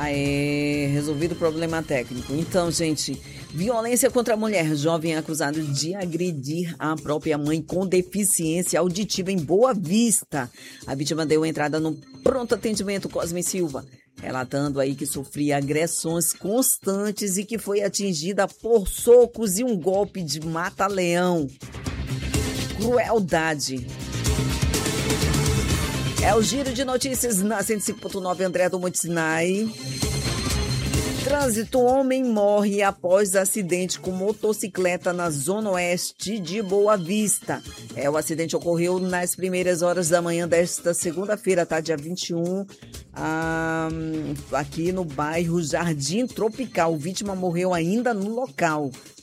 Resolvido o problema técnico. Então, gente, violência contra a mulher. Jovem acusado de agredir a própria mãe com deficiência auditiva em Boa Vista. A vítima deu entrada no pronto atendimento Cosme Silva, relatando aí que sofria agressões constantes e que foi atingida por socos e um golpe de mata-leão. Crueldade. É o giro de notícias na 105.9, André do Monte Sinai. Trânsito, homem morre após acidente com motocicleta na zona oeste de Boa Vista. O acidente ocorreu nas primeiras horas da manhã desta segunda-feira, tá? Dia 21, aqui no bairro Jardim Tropical. Vítima morreu ainda no local.